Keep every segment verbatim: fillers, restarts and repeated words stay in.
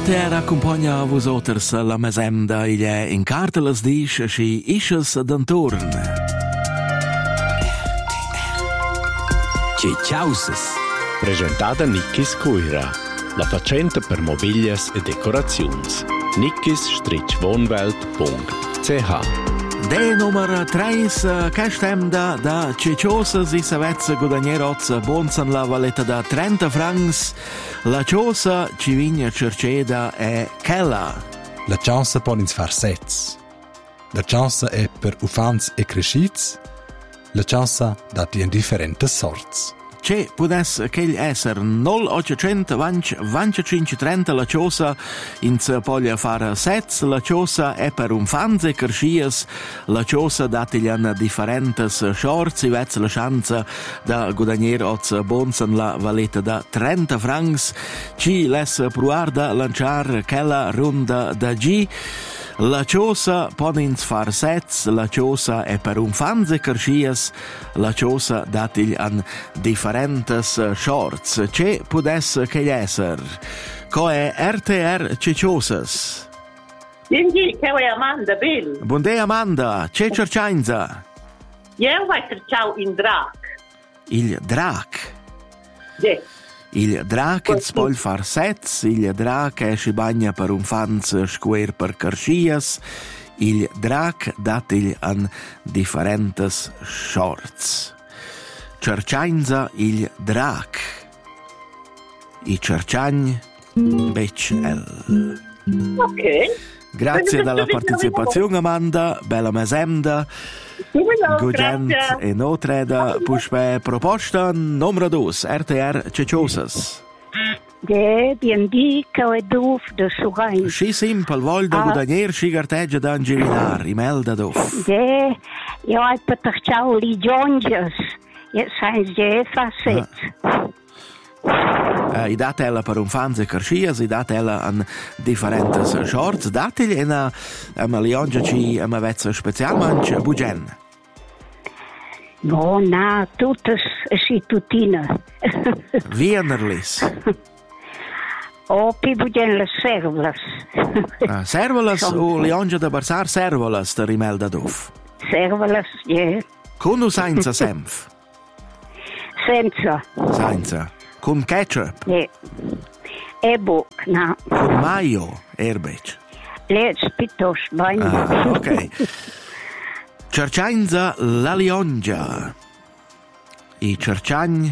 R T R accompagna a vosotros la mesemda il è in carta las dis schi isches d'antorn. Cicciauses. Presentata Nickis Cuira, la facenta per mobilias e decorazions. nickis wohnwelt punkt c h. De nummer tre, castemda da Cicciosas i savezza guadagneroz bonsan la valeta da trenta francs. La ciosa ci vigna cerceda è quella. La chance può ins far sez. La chance è per ufans e crescits. La chance dati in differenti sorts. C'è pudes ch'egl esser null ottocento venticinque trenta la ciosa in poglia far sez, la ciosa è per un fans e carscias, la ciosa datiglian differentes shorts, i vezza la chance da guadagner oz bonsan la valeta da trenta francs, ci les pruar da lanciar quella ronda da G. La ciosa ponins far sez, la ciosa è per un fans e carscias, la ciosa datigl an differentes shorts. C'è pudes che esser. Co è R T R Cicciosas. Quindi, che è Amanda, Bill? Buondì Amanda, c'è cercainza? Io vai cercare in drac. Il drac? Sì. Il drac è spol far sez, il drac è si bagna per un fans square per carscias, il drac datigl an differentes shorts. Cercainza il drac. I cercagn bec el. Ok. Grazie della partecipazione Amanda, bella mesemda. Gugent e notreda pushpe proposta numero due, R T R Cicciosas. De biendi che è duf de sugain. Sci simpel vol da guadagner sci garteggia da angevinar, imelda duf. De io hai patachciau li gionges. E sai je facet. Uh, I datella per un fans e carscias, i datella an differentes shorts, dategli una uma liongia ci uma vezza specialmanch bugen. No, na, tuttes si tutina. Wienerlis. O pi bugen le servlas. uh, servolas o liongia da barsar servolas da rimelda duf. Servlas, je. Con o senza senf? Senza. Senza. Con ketchup? Je. E buc, na. Con mayo, erbec? Let's pitos, bain. Ah, ok. Cercainza la liongia. I cercagn...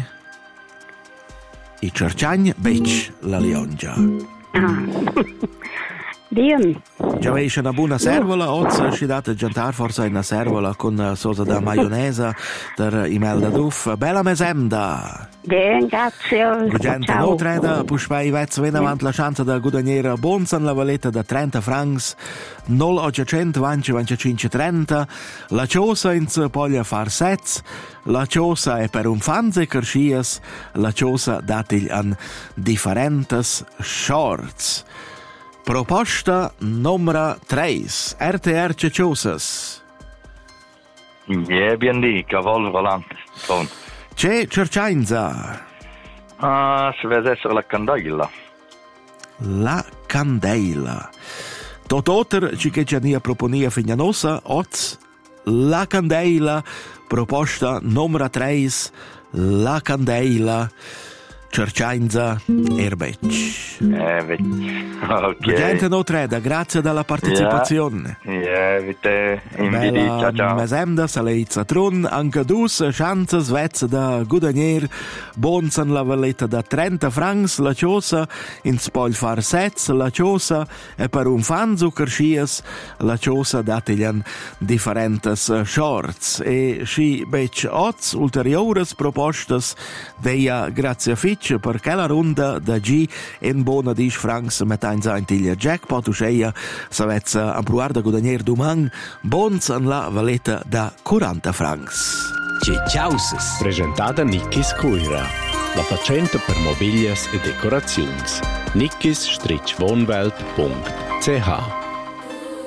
I cercagn bec la liongia. Ah. Dien. Già veisce una buona servola, ozza ci date giantar forse una servola con sosa da maionesa der imelda duf. Bella mesemda. Dien, grazie. Gugente no treda, puspei vezza ven avant la chance da guadagnera bonsan la valeta da trenta francs, null ottocento venticinque trenta, la ciosa in poglia far sez, la ciosa è per un fans e carscias, la ciosa datigl an differentes shorts. Proposta numero tre, R T R Cicciosas. Yeah, bien di, cavallo volante. C'è cercainza. Ah, si vede essere la candela. La candela. Tototer ci che già proponia fignanosa, oz, la candela, proposta numero tre, la candela. Cercainza erbec. Eh, ok. Gente no treda, grazie della partecipazione. Yeah, vite, inviti, Bella ciao ciao. mesemda saleizza trun, anche dus chance svezza da guadagner, bonsan la valeta da trenta francs, la ciosa in spol far sez, la ciosa e per un fanzo carscias, la ciosa datiglian differentes shorts e sci bec oz ulteriores propostas deia grazie fitch per quella ronda da G in bona dieci francs mettains in tiglia jackpot usceia savezza ampruar da guadagner duman bons an la valeta da quaranta francs. Cicciauses. Presentata Nickis Cuira, la facenta per mobilias e decorazions. nickis wohnwelt punkt c h.